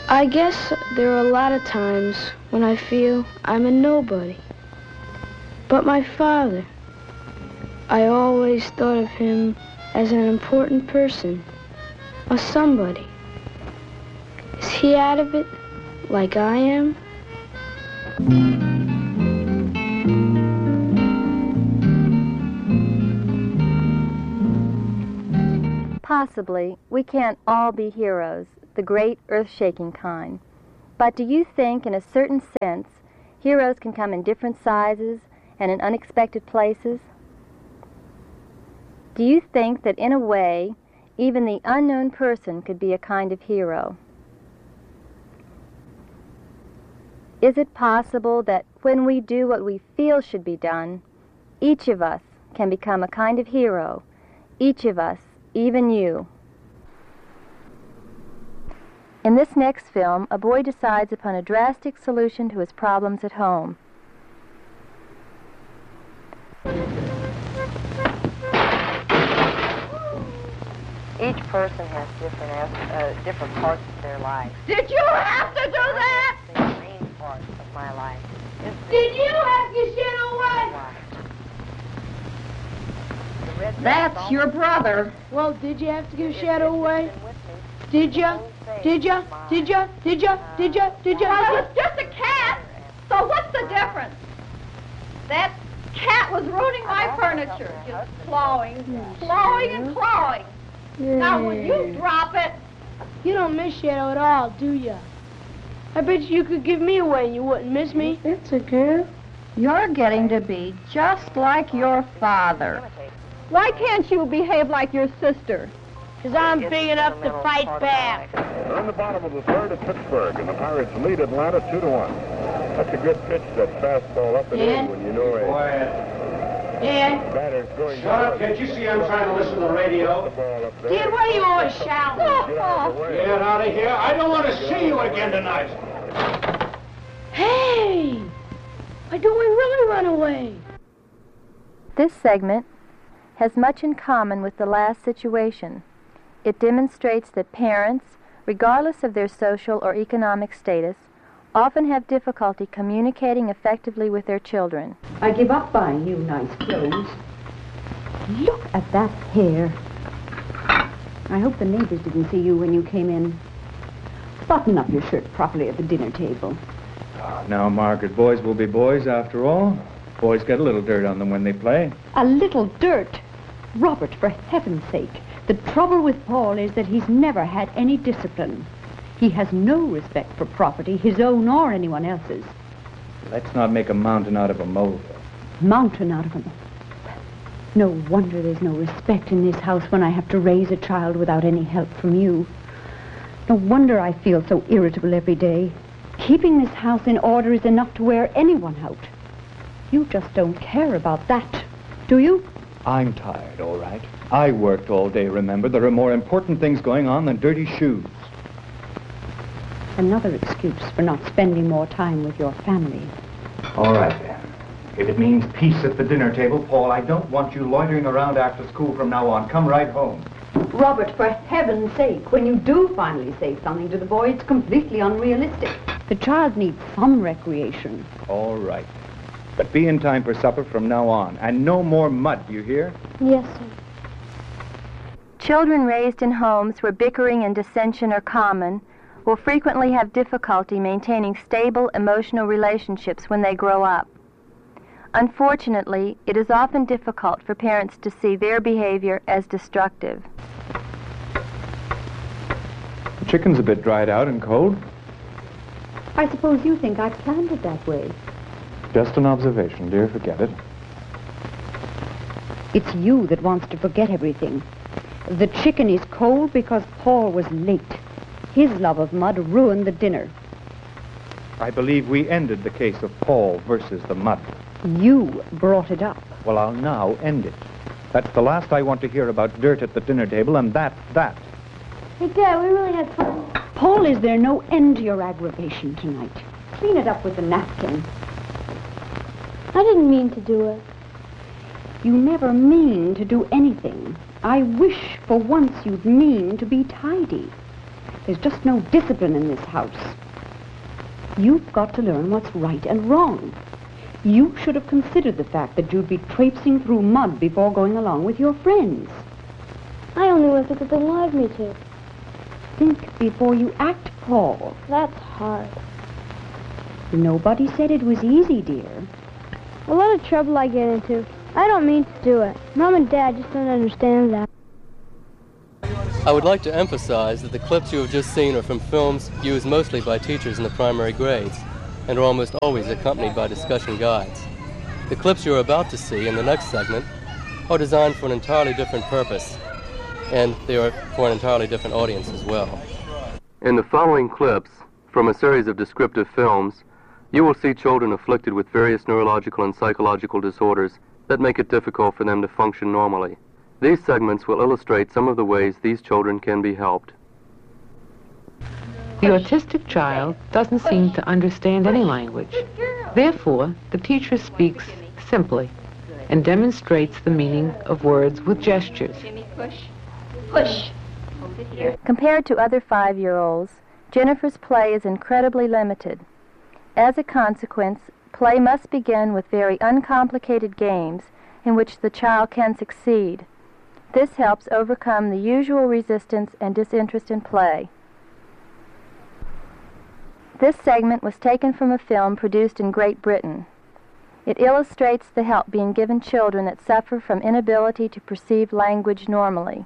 I guess there are a lot of times when I feel I'm a nobody. But my father, I always thought of him as an important person, a somebody. Is he out of it like I am? Possibly, we can't all be heroes, the great earth-shaking kind. But do you think, in a certain sense, heroes can come in different sizes and in unexpected places? Do you think that, in a way, even the unknown person could be a kind of hero? Is it possible that when we do what we feel should be done, each of us can become a kind of hero, each of us, even you? In this next film, a boy decides upon a drastic solution to his problems at home. Each person has different parts of their life. Did you have to do that? The main part of my life is Did you have to shit away? That's your brother. Well, did you have to give Shadow away? Did you? Did you? Did you? Did you? Did you? Did you? Well, it was just a cat. So what's the difference? That cat was ruining my furniture. Just clawing and clawing. Now, will you drop it? You don't miss Shadow at all, do you? I bet you could give me away and you wouldn't miss me. It's a girl. You're getting to be just like your father. Why can't you behave like your sister? Because I'm big enough to fight back. They're in the bottom of the third at Pittsburgh, and the Pirates lead Atlanta 2-1. That's a good pitch, that fastball up and in when you know it. Dad? Batter's going Shut up, can't you see I'm trying to listen to the radio? Dad, why are you always shouting? Get out of here. I don't want to see you again tonight. Hey! Why don't we really run away? This segment has much in common with the last situation. It demonstrates that parents, regardless of their social or economic status, often have difficulty communicating effectively with their children. I give up buying you nice clothes. Look at that hair. I hope the neighbors didn't see you when you came in. Button up your shirt properly at the dinner table. Now, Margaret, boys will be boys after all. Boys get a little dirt on them when they play. A little dirt? Robert, for heaven's sake. The trouble with Paul is that he's never had any discipline. He has no respect for property, his own or anyone else's. Let's not make a mountain out of a molehill. Mountain out of him. No wonder there's no respect in this house when I have to raise a child without any help from you. No wonder I feel so irritable every day. Keeping this house in order is enough to wear anyone out. You just don't care about that, do you? I'm tired, all right. I worked all day, remember. There are more important things going on than dirty shoes. Another excuse for not spending more time with your family. All right, then. If it means peace at the dinner table, Paul, I don't want you loitering around after school from now on. Come right home. Robert, for heaven's sake, when you do finally say something to the boy, it's completely unrealistic. The child needs some recreation. All right. But be in time for supper from now on. And no more mud, you hear? Yes, sir. Children raised in homes where bickering and dissension are common will frequently have difficulty maintaining stable emotional relationships when they grow up. Unfortunately, it is often difficult for parents to see their behavior as destructive. The chicken's a bit dried out and cold. I suppose you think I planned it that way. Just an observation, dear. Forget it. It's you that wants to forget everything. The chicken is cold because Paul was late. His love of mud ruined the dinner. I believe we ended the case of Paul versus the mud. You brought it up. Well, I'll now end it. That's the last I want to hear about dirt at the dinner table, and that. Hey, Dad, we really had fun. Paul, is there no end to your aggravation tonight? Clean it up with the napkin. I didn't mean to do it. You never mean to do anything. I wish for once you'd mean to be tidy. There's just no discipline in this house. You've got to learn what's right and wrong. You should have considered the fact that you'd be traipsing through mud before going along with your friends. I only went because they wanted me to. Think before you act, Paul. That's hard. Nobody said it was easy, dear. A lot of trouble I get into. I don't mean to do it. Mom and Dad just don't understand that. I would like to emphasize that the clips you have just seen are from films used mostly by teachers in the primary grades and are almost always accompanied by discussion guides. The clips you are about to see in the next segment are designed for an entirely different purpose, and they are for an entirely different audience as well. In the following clips from a series of descriptive films, you will see children afflicted with various neurological and psychological disorders that make it difficult for them to function normally. These segments will illustrate some of the ways these children can be helped. The autistic child doesn't seem to understand any language. Therefore, the teacher speaks simply and demonstrates the meaning of words with gestures. Push. Push. Compared to other 5-year-olds, Jennifer's play is incredibly limited. As a consequence, play must begin with very uncomplicated games in which the child can succeed. This helps overcome the usual resistance and disinterest in play. This segment was taken from a film produced in Great Britain. It illustrates the help being given children that suffer from inability to perceive language normally.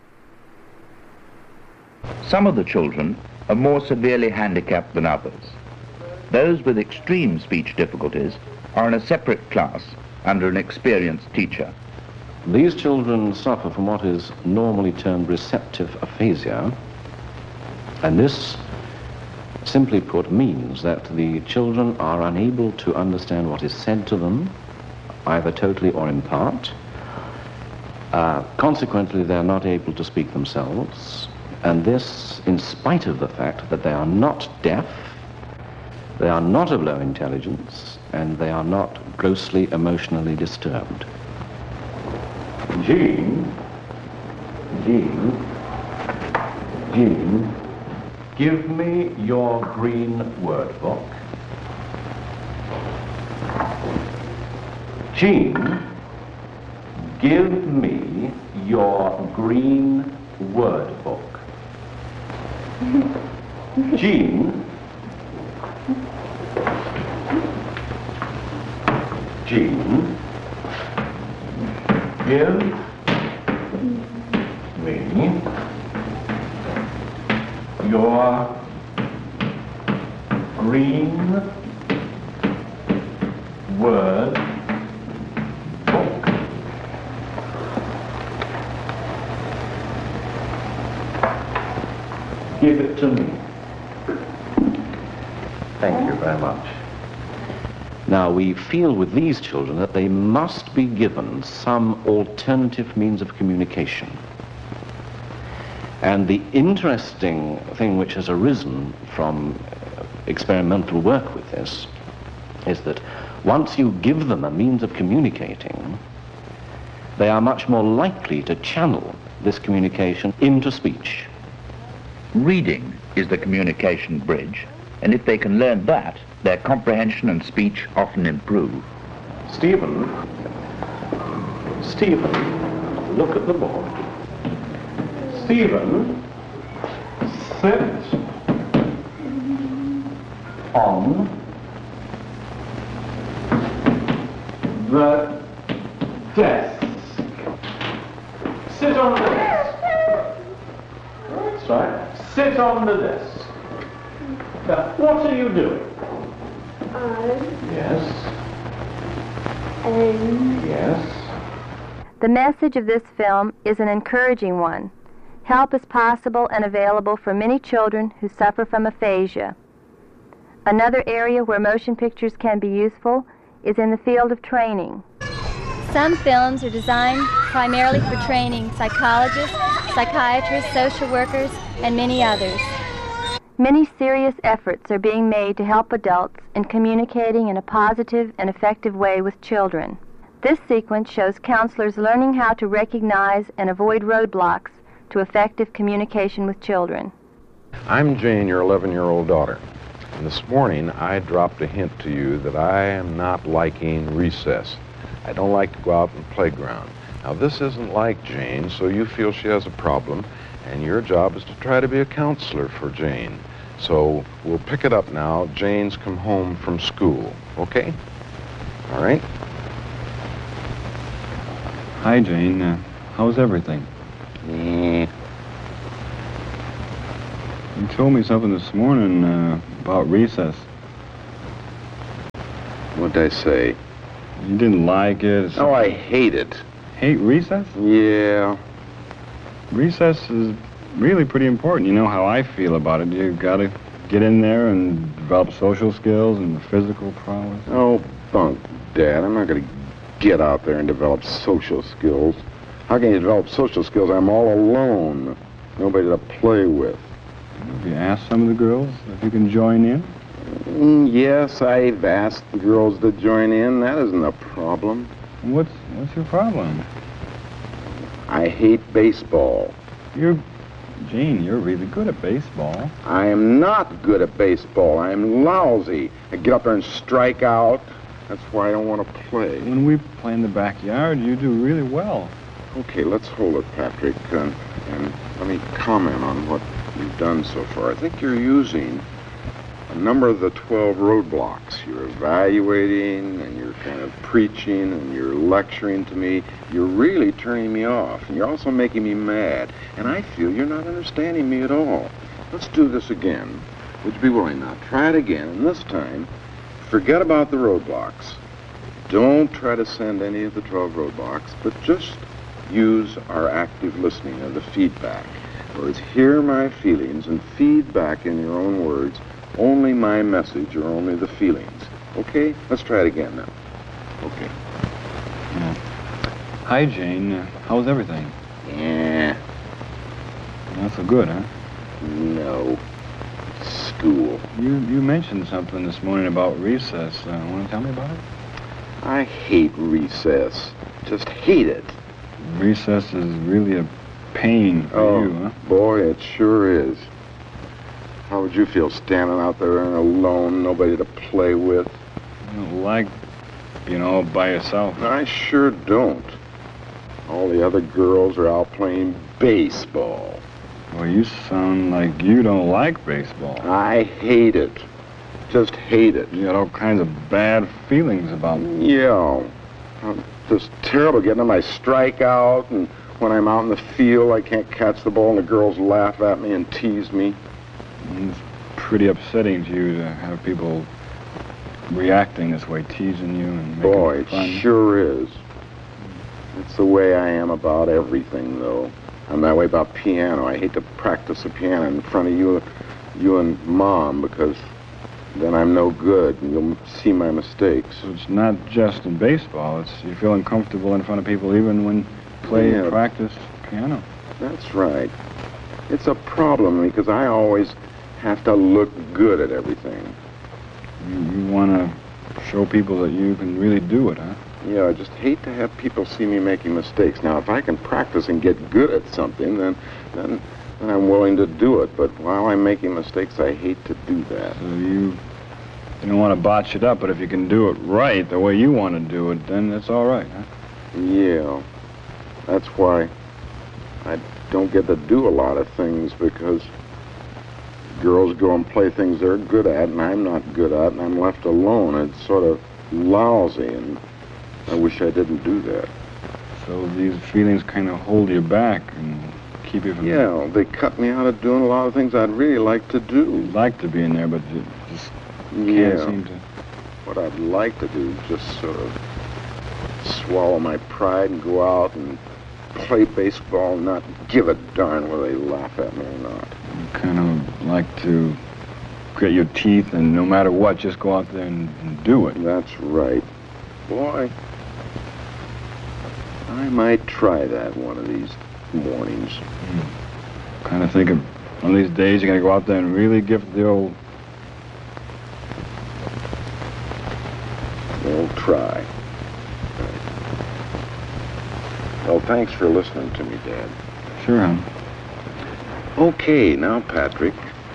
Some of the children are more severely handicapped than others. Those with extreme speech difficulties are in a separate class under an experienced teacher. These children suffer from what is normally termed receptive aphasia, and this, simply put, means that the children are unable to understand what is said to them, either totally or in part. Consequently, they are not able to speak themselves, and this in spite of the fact that they are not deaf, they are not of low intelligence, and they are not grossly emotionally disturbed. Jean, give me your green word book. Jean, give me your green word book. Jean, give me your green word book. Give it to me. Thank you very much. Now, we feel with these children that they must be given some alternative means of communication. And the interesting thing which has arisen from experimental work with this is that once you give them a means of communicating, they are much more likely to channel this communication into speech. Reading is the communication bridge, and if they can learn that, their comprehension and speech often improve. Stephen, look at the board. Stephen, sit on the desk. Sit on the desk. That's right. Sit on the desk. Now, what are you doing? Yes. Yes. The message of this film is an encouraging one. Help is possible and available for many children who suffer from aphasia. Another area where motion pictures can be useful is in the field of training. Some films are designed primarily for training psychologists, psychiatrists, social workers, and many others. Many serious efforts are being made to help adults in communicating in a positive and effective way with children. This sequence shows counselors learning how to recognize and avoid roadblocks to effective communication with children. I'm Jane, your 11-year-old daughter. And this morning, I dropped a hint to you that I am not liking recess. I don't like to go out in the playground. Now, this isn't like Jane, so you feel she has a problem, and your job is to try to be a counselor for Jane. So we'll pick it up now. Jane's come home from school, okay? All right? Hi, Jane. How's everything? Yeah. You told me something this morning about recess. What'd I say? You didn't like it. Oh, I hate it. Hate recess? Yeah. Recess is really pretty important. You know how I feel about it. You gotta get in there and develop social skills and physical prowess. Oh, bunk, Dad. I'm not gonna get out there and develop social skills. How can you develop social skills? I'm all alone. Nobody to play with. Have you asked some of the girls if you can join in? Yes, I've asked the girls to join in. That isn't a problem. What's your problem? I hate baseball. Jane, you're really good at baseball. I am not good at baseball. I'm lousy. I get up there and strike out. That's why I don't want to play. When we play in the backyard, you do really well. Okay, let's hold it, Patrick, and let me comment on what you've done so far. I think you're using a number of the 12 roadblocks. You're evaluating, and you're kind of preaching, and you're lecturing to me. You're really turning me off, and you're also making me mad. And I feel you're not understanding me at all. Let's do this again. Would you be willing now? Try it again, and this time, forget about the roadblocks. Don't try to send any of the 12 roadblocks, but just use our active listening or the feedback. In other words, hear my feelings and feed back in your own words only my message or only the feelings. Okay? Let's try it again now. Okay. Yeah. Hi, Jane. How's everything? Yeah. Not so good, huh? No. School. You mentioned something this morning about recess. Want to tell me about it? I hate recess. Just hate it. Recess is really a pain for you, huh? Boy, it sure is. How would you feel standing out there and alone, nobody to play with? You don't like being all by yourself. I sure don't. All the other girls are out playing baseball. Well, you sound like you don't like baseball. I hate it. Just hate it. You got all kinds of bad feelings about it. Yeah. I'm just terrible getting on my strikeout, and when I'm out in the field, I can't catch the ball, and the girls laugh at me and tease me. It's pretty upsetting to you to have people reacting this way, teasing you and making Boy, fun. It sure is. It's the way I am about everything, though. I'm that way about piano. I hate to practice the piano in front of you and Mom, because then I'm no good, and you'll see my mistakes. So it's not just in baseball. It's you feel uncomfortable in front of people even when you play and practice piano. That's right. It's a problem because I always have to look good at everything. You want to show people that you can really do it, huh? Yeah, I just hate to have people see me making mistakes. Now, if I can practice and get good at something, then I'm willing to do it. But while I'm making mistakes, I hate to do that. So you don't want to botch it up, but if you can do it right, the way you want to do it, then it's all right, huh? Yeah. That's why I don't get to do a lot of things, because girls go and play things they're good at, and I'm not good at, and I'm left alone. It's sort of lousy, and I wish I didn't do that. So these feelings kind of hold you back and keep you from... Yeah, they cut me out of doing a lot of things I'd really like to do. You'd like to be in there, but you just can't seem to... What I'd like to do is just sort of swallow my pride and go out and play baseball and not give a darn whether they laugh at me or not. You kind of like to grit your teeth and no matter what, just go out there and do it. That's right. Boy, I might try that one of these mornings. Kind of think of one of these days you're going to go out there and really give it the old try. Well, thanks for listening to me, Dad. Sure, hon. Okay, now, Patrick,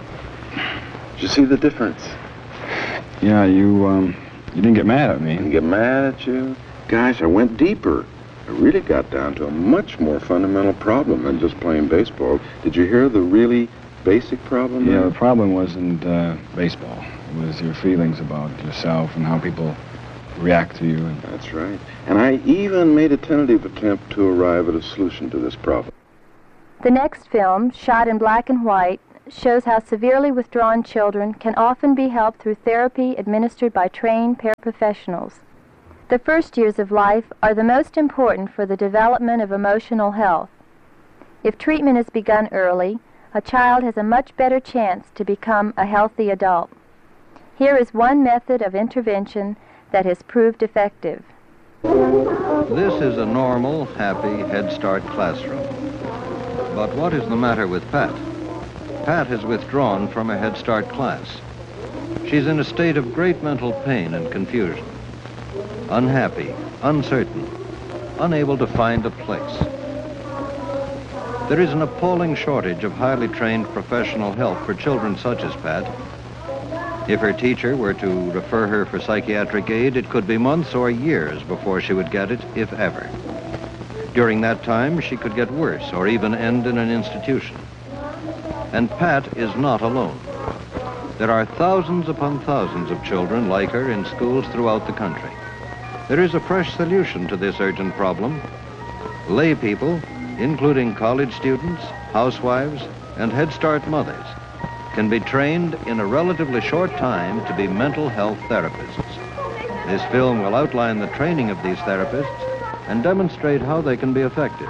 Did you see the difference? Yeah, you didn't get mad at me. Didn't get mad at you? Gosh, I went deeper. I really got down to a much more fundamental problem than just playing baseball. Did you hear the really basic problem? Yeah, the problem wasn't baseball. It was your feelings about yourself and how people react to you. That's right. And I even made a tentative attempt to arrive at a solution to this problem. The next film, shot in black and white, shows how severely withdrawn children can often be helped through therapy administered by trained paraprofessionals. The first years of life are the most important for the development of emotional health. If treatment is begun early, a child has a much better chance to become a healthy adult. Here is one method of intervention that has proved effective. This is a normal, happy Head Start classroom. But what is the matter with Pat? Pat has withdrawn from a Head Start class. She's in a state of great mental pain and confusion. Unhappy, uncertain, unable to find a place. There is an appalling shortage of highly trained professional help for children such as Pat. If her teacher were to refer her for psychiatric aid, it could be months or years before she would get it, if ever. During that time, she could get worse or even end in an institution. And Pat is not alone. There are thousands upon thousands of children like her in schools throughout the country. There is a fresh solution to this urgent problem. Lay people, including college students, housewives, and Head Start mothers, can be trained in a relatively short time to be mental health therapists. This film will outline the training of these therapists and demonstrate how they can be effective.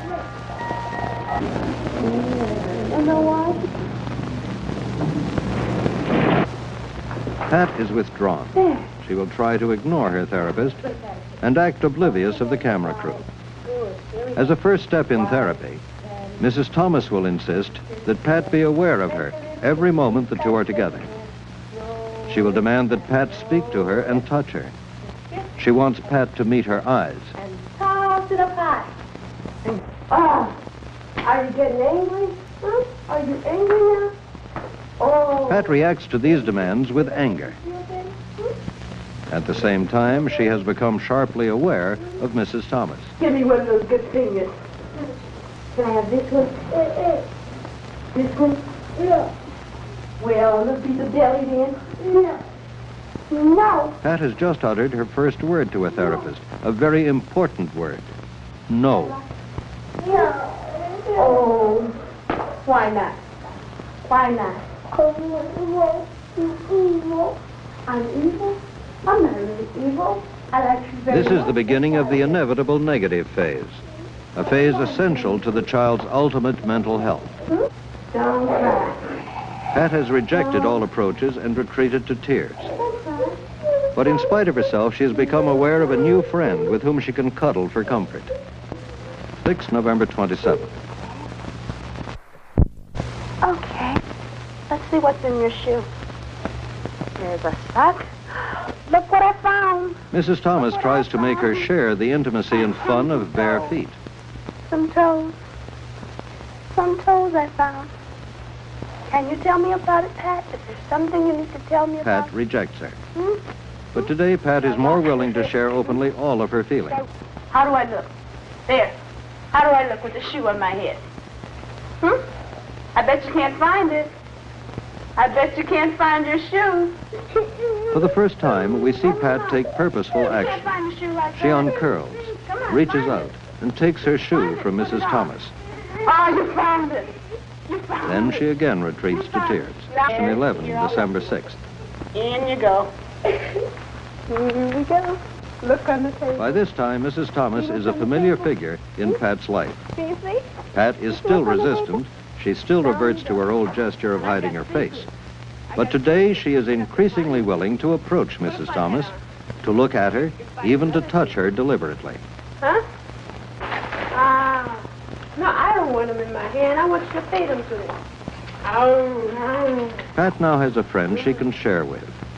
Pat is withdrawn. She will try to ignore her therapist and act oblivious of the camera crew. As a first step in therapy, Mrs. Thomas will insist that Pat be aware of her every moment the two are together. She will demand that Pat speak to her and touch her. She wants Pat to meet her eyes. Talk to the Pat. Are you getting angry? Huh? Are you angry now? Oh. Pat reacts to these demands with anger. At the same time, she has become sharply aware of Mrs. Thomas. Give me one of those good fingers. Can I have this one? This one? Yeah. Well, let's be the belly then. Yeah. No. Pat has just uttered her first word to a therapist, a very important word. No. Yeah. Oh. Why not? Why not? Because you're evil. I'm evil? I'm not really evil. I like you very This is the beginning of the inevitable negative phase, a phase essential to the child's ultimate mental health. Don't cry. Pat has rejected all approaches and retreated to tears. But in spite of herself, she has become aware of a new friend with whom she can cuddle for comfort. 6 November 27th. Okay. Let's see what's in your shoe. There's a sock. Look what I found. Mrs. Thomas tries to make her share the intimacy and fun of bare feet. Some toes. Some toes I found. Can you tell me about it, Pat? Is there something you need to tell me about? Pat rejects her. But today, Pat is more willing to share openly all of her feelings. How do I look? There. How do I look with the shoe on my head? I bet you can't find it. I bet you can't find your shoes. For the first time, we see Pat take purposeful action. She uncurls, reaches out, and takes her shoe from Mrs. Thomas. Oh, you found it. Then she again retreats to tears. Section 11, December 6th. In you go. Here we go. Look on the table. By this time, Mrs. Thomas is a familiar figure in Pat's life. Do you see? Pat is still resistant. She still reverts to her old gesture of hiding her face. But today, she is increasingly willing to approach Mrs. Thomas, to look at her, even to touch her deliberately. Huh? No, I don't want them in my hand. I want you to feed them to me. Pat now has a friend she can share with.